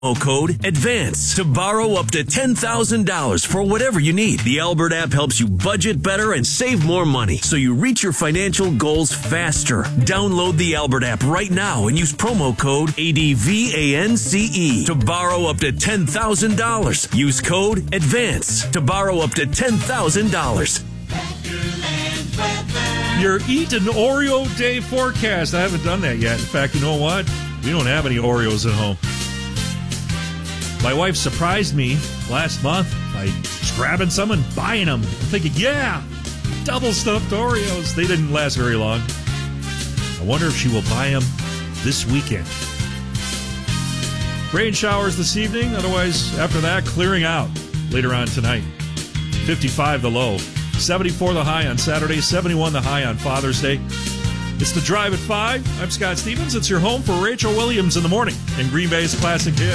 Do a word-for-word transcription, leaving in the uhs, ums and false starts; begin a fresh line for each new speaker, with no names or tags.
code ADVANCE to borrow up to ten thousand dollars for whatever you need. The Albert app helps you budget better and save more money so you reach your financial goals faster. Download the Albert app right now and use promo code ADVANCE to borrow up to ten thousand dollars. Use code ADVANCE to borrow up to ten thousand dollars.
Your Eat an Oreo Day forecast. I haven't done that yet. In fact, you know what? We don't have any Oreos at home. My wife surprised me last month by just grabbing some and buying them. I'm thinking, yeah, double stuffed Oreos. They didn't last very long. I wonder if she will buy them this weekend. Rain showers this evening. Otherwise, after that, clearing out later on tonight. fifty-five the low. seventy-four the high on Saturday. seventy-one the high on Father's Day. It's The Drive at five. I'm Scott Stevens. It's your home for Rachel Williams in the morning and Green Bay's Classic Hits.